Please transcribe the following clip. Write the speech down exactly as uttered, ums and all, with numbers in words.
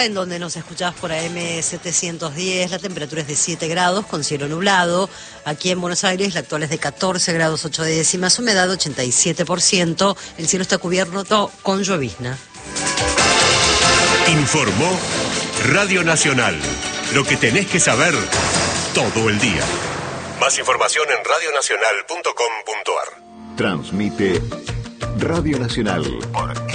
En donde nos escuchás por A M setecientos diez, la temperatura es de siete grados con cielo nublado. Aquí en Buenos Aires la actual es de catorce grados ocho décimas, humedad ochenta y siete por ciento. El cielo está cubierto con llovizna. Informó Radio Nacional. Lo que tenés que saber todo el día. Más información en radio nacional punto com punto a r. Transmite Radio Nacional por